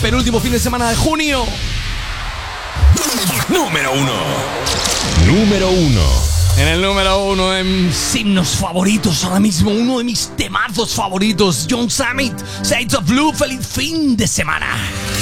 penúltimo fin de semana de junio. Número 1. Número 1. En el número 1 en mis himnos favoritos ahora mismo, uno de mis temazos favoritos, John Summit, Shades of Blue, feliz fin de semana.